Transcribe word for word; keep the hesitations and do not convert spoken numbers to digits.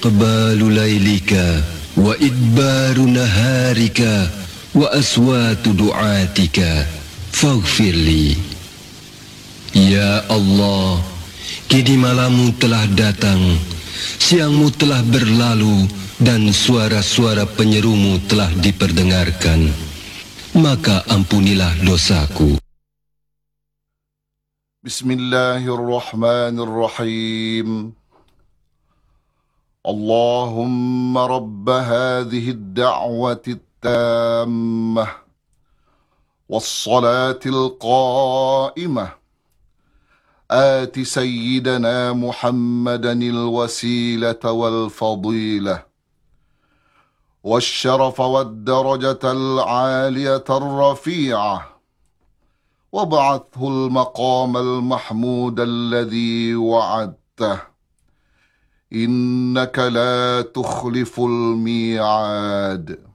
إقبال ليلك وإدبار نهارك وأصوات دعاتك فاغفر لي. Ya Allah, kini malammu telah datang, siangmu telah berlalu, dan suara-suara penyerumu telah diperdengarkan. Maka ampunilah dosaku. Bismillahirrahmanirrahim. Allahumma rabba hadhihi ad-da'wati at-tammah was-salati al-qa'imah آت سيدنا محمدا الوسيلة والفضيلة والشرف والدرجة العالية الرفيعة وابعثه المقام المحمود الذي وعدته إنك لا تخلف الميعاد.